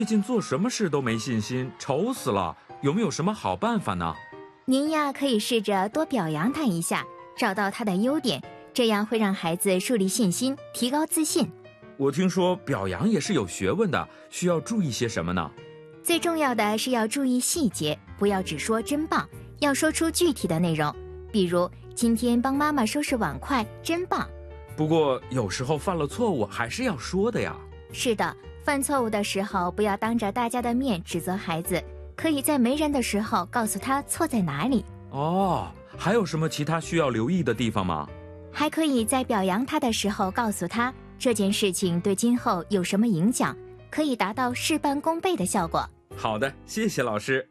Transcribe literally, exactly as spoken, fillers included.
最近做什么事都没信心，愁死了，有没有什么好办法呢？ 您呀，可以试着多表扬他一下，找到他的优点，这样会让孩子树立信心，提高自信。 我听说表扬也是有学问的，需要注意些什么呢？ 最重要的是要注意细节，不要只说真棒，要说出具体的内容，比如今天帮妈妈收拾碗筷，真棒。 不过有时候犯了错误还是要说的呀。 是的，犯错误的时候不要当着大家的面指责孩子，可以在没人的时候告诉他错在哪里。 哦，还有什么其他需要留意的地方吗？ 还可以在表扬他的时候告诉他这件事情对今后有什么影响，可以达到事半功倍的效果。 好的，谢谢老师。